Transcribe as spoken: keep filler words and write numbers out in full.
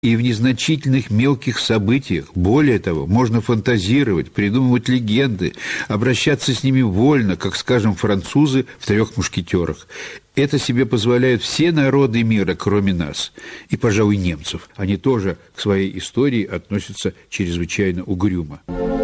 и в незначительных мелких событиях. Более того, можно фантазировать, придумывать легенды, обращаться с ними вольно, как, скажем, французы в «Трех мушкетерах». Это себе позволяют все народы мира, кроме нас, и, пожалуй, немцев. Они тоже к своей истории относятся чрезвычайно угрюмо.